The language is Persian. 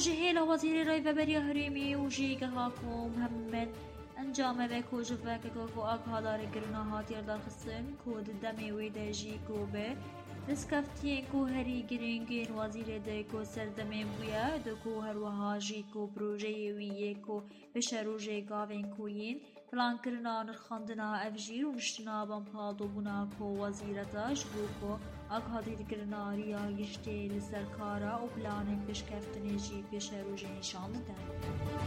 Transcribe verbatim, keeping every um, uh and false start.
جهیل وزیر رای و بری هریمی و جیگه هاکو محمد انجام به کوجب که کو آگهادار گرنا هاتیر داخسن کود دمی ویده جی کو به دسکفتین کو هری گرینگین وزیر ده کو سردمین بویا دو کو هر وهاجی کو پروژه ویه کو بشروجه گاوین کوین پلان کرنا نرخاندنا افجیر و نشتنابان پادو بنا کو وزیرتاش بو کو آگهادار گرنا ریا گشتی لسرکارا و پلان بشکفتنی جی بشروجه نشان دن.